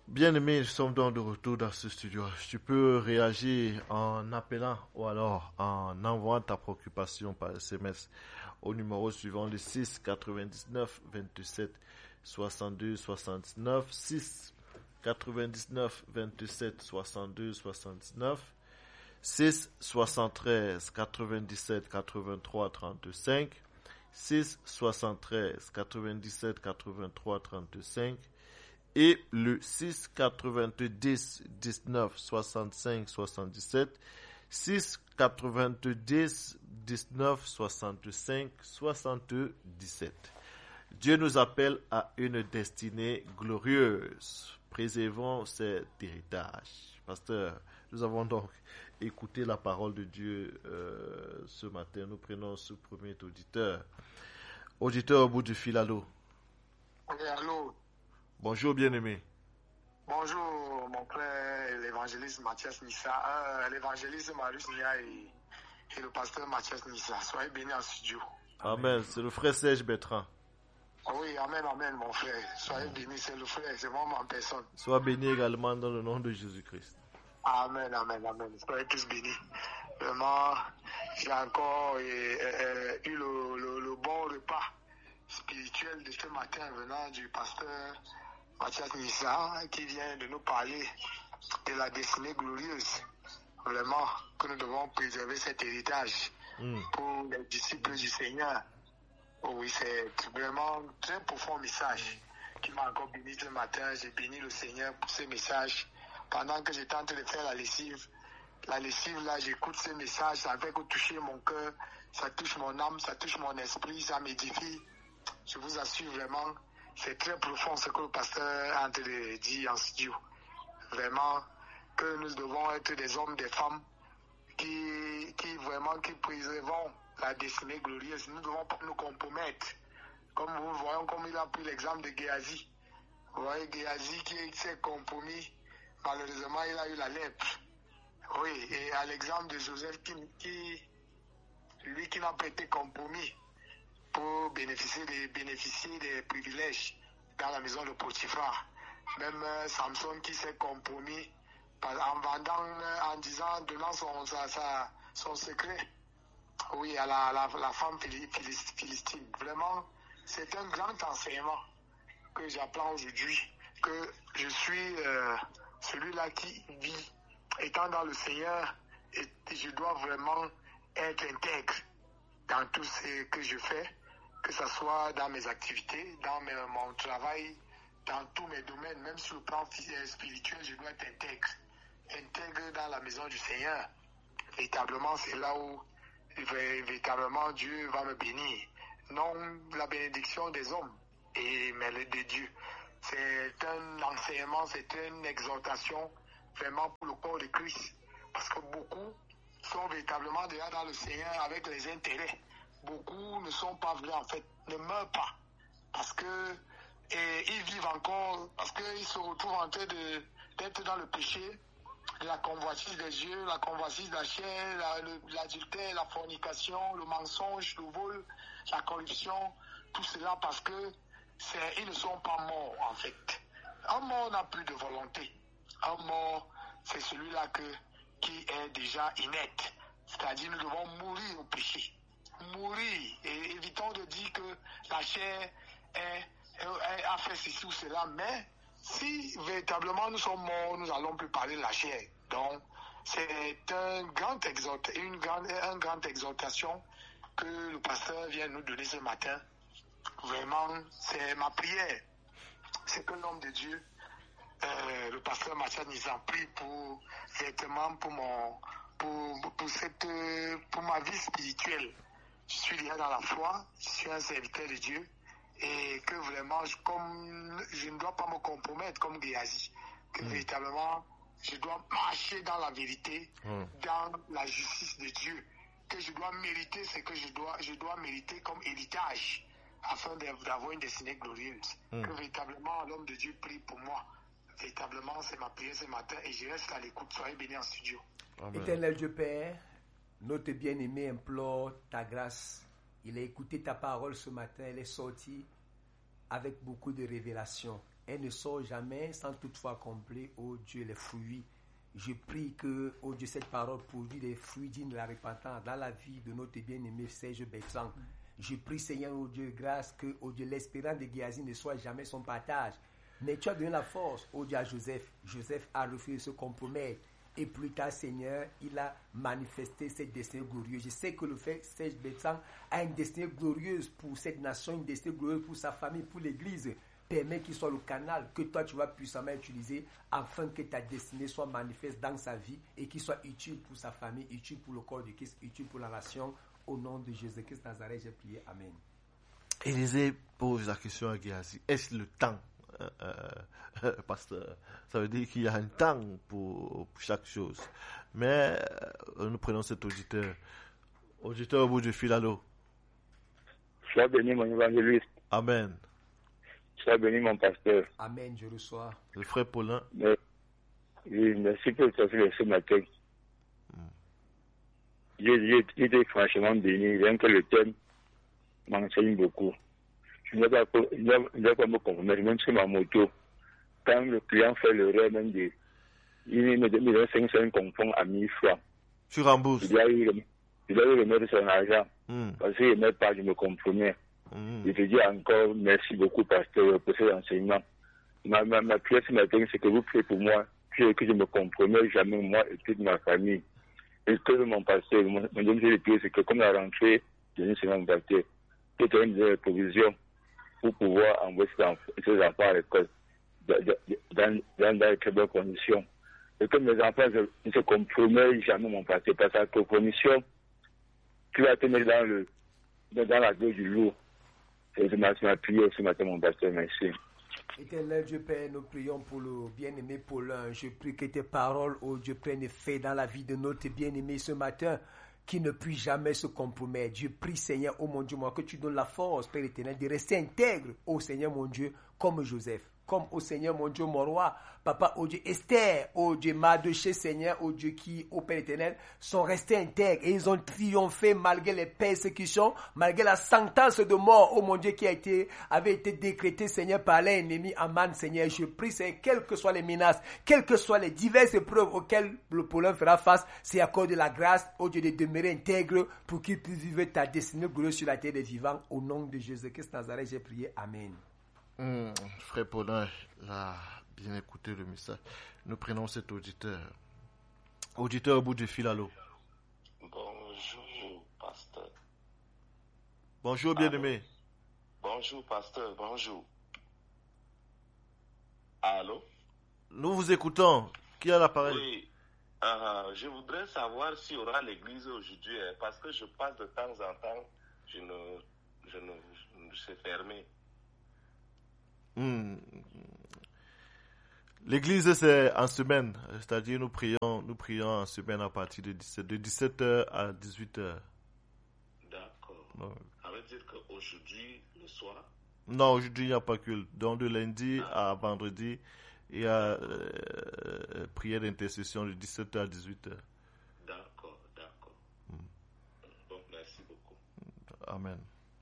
Bien-aimé, nous sommes donc de retour dans ce studio. Tu peux réagir en appelant ou alors en envoyant ta préoccupation par SMS au numéro suivant le 6 99 27 62 79 6 99 27 62 79 6 73 97 83 35 6 73 97 83 35 et le 6 90 19 65 77 6 90 19 65 77. Dieu nous appelle à une destinée glorieuse. Préservons cet héritage. Pasteur, nous avons donc écouté la parole de Dieu ce matin. Nous prenons ce premier auditeur. Auditeur au bout du fil, allô? Oui, allô? Bonjour, bien-aimé. Bonjour, mon frère, l'évangéliste Mathias Nissa, l'évangéliste Marius Nia et le pasteur Mathias Nissa. Soyez bénis en studio. Amen. C'est le frère Serge Bertrand. Oui, amen, amen, mon frère. Soyez bénis, c'est le frère, c'est moi en personne. Sois béni également dans le nom de Jésus-Christ. Amen, amen, amen. Soyez tous bénis. Vraiment, j'ai encore eu le bon repas spirituel de ce matin venant du pasteur Mathias Nissa qui vient de nous parler de la destinée glorieuse. Vraiment, que nous devons préserver cet héritage pour les disciples du Seigneur. Oh oui, c'est vraiment un très profond message qui m'a encore béni ce matin. J'ai béni le Seigneur pour ce message. Pendant que j'étais en train de faire la lessive là, j'écoute ce message, ça fait que toucher mon cœur, ça touche mon âme, ça touche mon esprit, ça m'édifie. Je vous assure vraiment, c'est très profond ce que le pasteur a en train de dire en studio. Vraiment, que nous devons être des hommes, des femmes qui préservons la destinée glorieuse. Nous ne devons pas nous compromettre. Comme vous voyez, comme il a pris l'exemple de Géasi. Vous voyez, Géasi qui s'est compromis, malheureusement, il a eu la lèpre. Oui, et à l'exemple de Joseph qui n'a pas été compromis pour bénéficier des privilèges dans la maison de Potiphar. Même Samson qui s'est compromis en vendant, donnant son secret, oui, à la femme philistine. Vraiment, c'est un grand enseignement que j'apprends aujourd'hui, que je suis celui-là qui vit, étant dans le Seigneur, et je dois vraiment être intègre dans tout ce que je fais, que ce soit dans mes activités, dans mon travail, dans tous mes domaines, même sur le plan spirituel, je dois être intègre dans la maison du Seigneur. Véritablement, c'est là où véritablement Dieu va me bénir. Non la bénédiction des hommes, mais de Dieu. C'est un enseignement, c'est une exhortation vraiment pour le corps de Christ. Parce que beaucoup sont véritablement déjà dans le Seigneur avec les intérêts. Beaucoup ne sont pas vrais en fait, ne meurent pas. Parce que ils vivent encore, parce qu'ils se retrouvent en train d'être dans le péché, la convoitise des yeux, la convoitise de la chair, l'adultère, la fornication, le mensonge, le vol, la corruption, tout cela parce que ils ne sont pas morts en fait. Un mort n'a plus de volonté. Un mort, c'est celui-là qui est déjà inerte. C'est-à-dire nous devons mourir au péché. Mourir. Et évitons de dire que la chair a fait ceci ou cela, mais si véritablement nous sommes morts, nous allons plus parler de la chair. Donc, c'est une grande exhortation que le pasteur vient nous donner ce matin. Vraiment, c'est ma prière. C'est que l'homme de Dieu, le pasteur Mathias Nissa, prie pour ma vie spirituelle. Je suis déjà dans la foi, je suis un serviteur de Dieu. Et que vraiment, je ne dois pas me compromettre comme Géasi, que véritablement, je dois marcher dans la vérité, dans la justice de Dieu, que je dois mériter ce que je dois mériter comme héritage, afin d'avoir une destinée glorieuse. Que véritablement, l'homme de Dieu prie pour moi. Véritablement, c'est ma prière ce matin et je reste à l'écoute. Soyez bénis en studio. Amen. Éternel Dieu Père, notre bien-aimé implore ta grâce. Il a écouté ta parole ce matin, elle est sortie avec beaucoup de révélations. elle ne sort jamais sans toutefois combler, oh Dieu, les fruits. Je prie que, oh Dieu, cette parole produit des fruits dignes de la repentance dans la vie de notre bien-aimé Serge Bertrand. Je prie, Seigneur, oh Dieu, grâce que, oh Dieu, l'espérance de Géasi ne soit jamais son partage. Mais tu as donné la force, oh Dieu, à Joseph. Joseph a refusé de se compromettre. Et plus tard, Seigneur, il a manifesté cette destinée glorieuse. Je sais que le fait Serge Bertrand a une destinée glorieuse pour cette nation, une destinée glorieuse pour sa famille, pour l'Église. Permets qu'il soit le canal que toi tu vas puissamment utiliser afin que ta destinée soit manifeste dans sa vie et qu'il soit utile pour sa famille, utile pour le corps de Christ, utile pour la nation. Au nom de Jésus-Christ Nazareth, j'ai prié. Amen. Élisée pose la question à Géasi. Est-ce le temps, pasteur? Ça veut dire qu'il y a un temps pour chaque chose. Mais nous prenons cet auditeur. Auditeur au bout du fil, allô? Sois béni, mon évangéliste. Amen. Sois béni, mon pasteur. Amen, je reçois. Le frère Paulin. Oui, merci pour ce matin. J'ai été franchement béni, rien que le thème m'enseigne beaucoup. Je ne vais pas me compromettre, même sur ma moto. Quand le client fait l'erreur même il me donne 500 confond à 1000 francs. Tu rembourses? Il doit y remettre son argent. Parce qu'il ne met pas, je me compromets. Je te dis encore merci beaucoup, pasteur, pour ces enseignements. Ma prière ce matin, c'est que vous priez pour moi, que je me compromets jamais, moi et toute ma famille. Et que mon pasteur, mon deuxième de prière, c'est que comme la rentrée, je ne sais pas mon pasteur, que tu aies des provisions pour pouvoir envoyer ses enfants à l'école dans de très bonnes conditions. Et que mes enfants ne se compromettent jamais, mon pasteur, parce que la compromission, tu vas te mettre dans la gueule du loup. Et c'est ma prière ce matin, mon pasteur, merci. Éternel Dieu Père, nous prions pour le bien-aimé Paulin. Je prie que tes paroles, oh Dieu, prennent effet dans la vie de notre bien-aimé ce matin, qui ne puisse jamais se compromettre. Je prie, Seigneur, oh mon Dieu, moi, que tu donnes la force, Père éternel, de rester intègre, oh Seigneur, mon Dieu, comme Joseph. Comme au Seigneur, mon Dieu, mon roi, Papa, oh Dieu, Esther, oh Dieu, Mardochée, Seigneur, oh Dieu, qui, au Père éternel, sont restés intègres et ils ont triomphé malgré les persécutions, malgré la sentence de mort, oh mon Dieu, qui avait été décrétée, Seigneur, par l'ennemi Aman, Seigneur. Je prie, Seigneur, quelles que soient les menaces, quelles que soient les diverses épreuves auxquelles le Paulin fera face, c'est accorde de la grâce, oh Dieu, de demeurer intègre pour qu'il puisse vivre ta destinée glorieuse sur la terre des vivants. Au nom de Jésus-Christ Nazareth, j'ai prié. Amen. Frère Paulin a bien écouté le message. Nous prenons cet auditeur. Auditeur au bout du fil, allô. Bonjour, pasteur. Bonjour, bien-aimé. Bonjour, pasteur, bonjour. Allô? Nous vous écoutons. Qui a l'appareil? Oui, je voudrais savoir s'il y aura l'église aujourd'hui, parce que je passe de temps en temps, je suis fermé. L'église, c'est en semaine, c'est-à-dire nous prions en semaine à partir de 17h à 18h. D'accord. Ça veut dire qu'aujourd'hui, le soir? Non, aujourd'hui, il n'y a pas culte. Donc, de lundi à vendredi, il y a prière d'intercession de 17h à 18h. D'accord. Donc, merci beaucoup. Amen.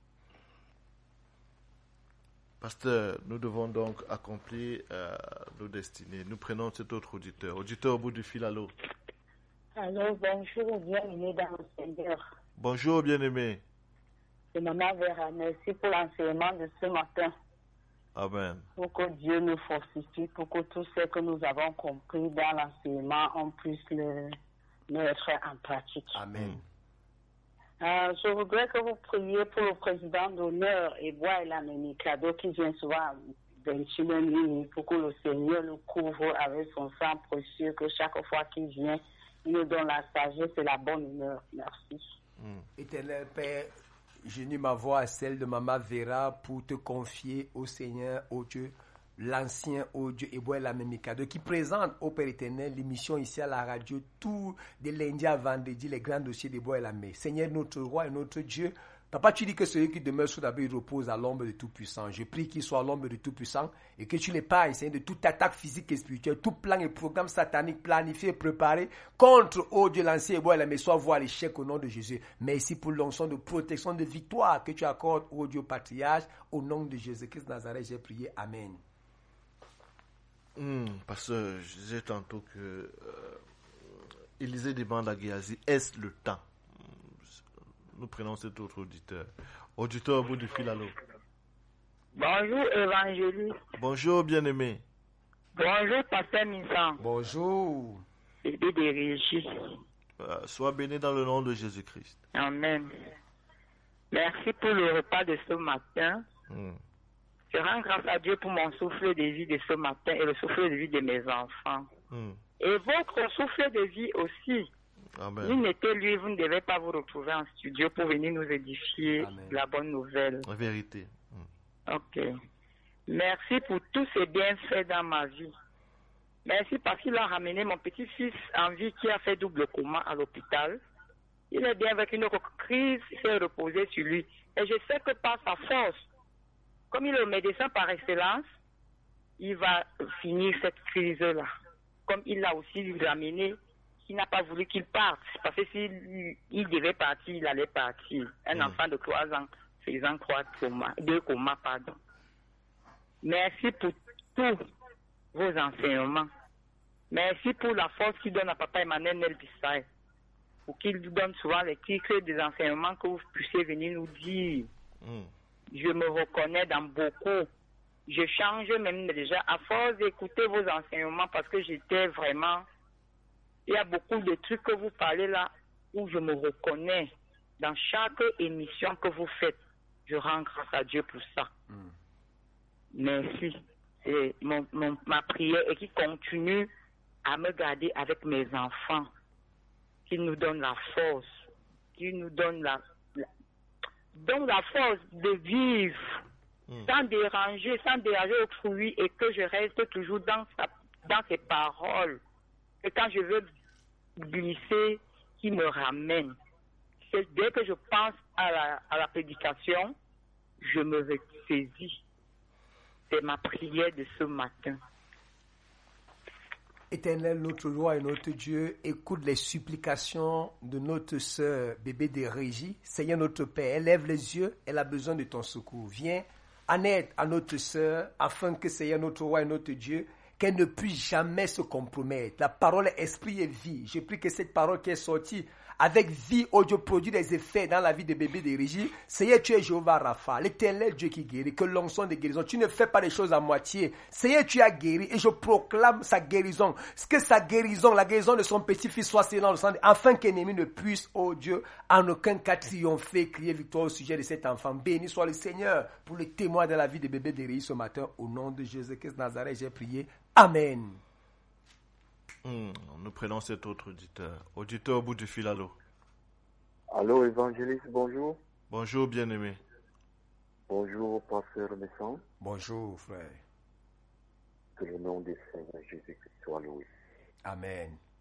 Pasteur, nous devons donc accomplir nos destinées. Nous prenons cet autre auditeur. Auditeur au bout du fil, allô. Allô, bonjour, bienvenue dans le Seigneur. Bonjour, bien-aimé. C'est Maman Vera, merci pour l'enseignement de ce matin. Amen. Pour que Dieu nous fortifie, pour que tout ce que nous avons compris dans l'enseignement, on puisse le mettre en pratique. Amen. Je voudrais que vous priez pour le président d'honneur, Eboa Elamemi Kado, qui vient souvent 21 minutes, pour que le Seigneur le couvre avec son sang précieux, que chaque fois qu'il vient, il nous donne la sagesse et la bonne humeur. Merci. Éternel Père, j'unis ma voix à celle de Maman Vera pour te confier au Seigneur, au Dieu, l'ancien, au Dieu, Eboa Elamemikado, qui présente au Père éternel l'émission ici à la radio, tout de lundi à vendredi, les grands dossiers d'Eboa Elamé. Seigneur, notre roi et notre Dieu, Papa, tu dis que celui qui demeure sous l'abri repose à l'ombre de Tout-Puissant. Je prie qu'il soit à l'ombre de Tout-Puissant et que tu l'épargnes, Seigneur, de toute attaque physique et spirituelle, tout plan et programme satanique planifié et préparé contre, oh Dieu, l'ancien Eboa Elamé, soit voie à l'échec au nom de Jésus. Merci pour l'onction de protection, de victoire que tu accordes, oh Dieu, patriarche, au nom de Jésus-Christ Nazareth, j'ai prié. Amen. Parce que je disais tantôt que Élisée demande à Géasi, est-ce le temps? Nous prenons cet autre auditeur. Auditeur au bout du fil, allô. Bonjour, évangéliste. Bonjour, bien-aimé. Bonjour, pasteur Minsan. Bonjour. Bébé de Régie. Sois béni dans le nom de Jésus-Christ. Amen. Merci pour le repas de ce matin. Je rends grâce à Dieu pour mon souffle de vie de ce matin et le souffle de vie de mes enfants. Et votre souffle de vie aussi. Amen. Nul n'était lui, vous ne devez pas vous retrouver en studio pour venir nous édifier. Amen. La bonne nouvelle. La vérité. Ok. Merci pour tous ces bienfaits dans ma vie. Merci parce qu'il a ramené mon petit-fils en vie qui a fait double coma à l'hôpital. Il est bien avec une crise, il s'est reposé sur lui. Et je sais que par sa force, comme il est le médecin par excellence, il va finir cette crise-là. Comme il l'a aussi ramené, il n'a pas voulu qu'il parte. Parce que s'il devait partir, il allait partir. Un enfant de 3 ans faisant 2 comas, pardon. Merci pour tous vos enseignements. Merci pour la force qu'il donne à Papa Emmanuel Nelbissay. Pour qu'il nous donne souvent les titres des enseignements que vous puissiez venir nous dire. Je me reconnais dans beaucoup. Je change même déjà à force d'écouter vos enseignements parce que j'étais vraiment... Il y a beaucoup de trucs que vous parlez là où je me reconnais dans chaque émission que vous faites. Je rends grâce à Dieu pour ça. Merci. C'est ma prière et qui continue à me garder avec mes enfants. Qui nous donne la force. Qui nous donne la force de vivre sans déranger autrui et que je reste toujours dans ses paroles. Et quand je veux glisser, qui me ramène. Dès que je pense à la prédication, je me ressaisis. C'est ma prière de ce matin. Éternel, notre roi et notre Dieu, écoute les supplications de notre sœur Bébé de Régie. Seigneur notre Père, élève les yeux, elle a besoin de ton secours. Viens en aide à notre sœur, afin que Seigneur notre roi et notre Dieu, qu'elle ne puisse jamais se compromettre. La parole est esprit et vie. Je prie que cette parole qui est sortie avec vie, oh Dieu, produit des effets dans la vie de Bébé de Régie. Seigneur, tu es Jéhovah Rapha, l'éternel Dieu qui guérit, que l'onction de guérison. Tu ne fais pas les choses à moitié. Seigneur, tu as guéri et je proclame sa guérison. Que sa guérison, la guérison de son petit-fils soit scellée dans le sang, afin qu'ennemi ne puisse, oh Dieu, en aucun cas triompher, crier victoire au sujet de cet enfant. Béni soit le Seigneur pour le témoin de la vie de Bébé de Régie ce matin. Au nom de Jésus-Christ Nazareth, j'ai prié. Amen. Nous prenons cet autre auditeur. Auditeur au bout du fil, allô. Allô, évangéliste, bonjour. Bonjour, bien-aimé. Bonjour, pasteur Messan. Bonjour, frère. Que le nom du Seigneur Jésus-Christ soit loué. Amen.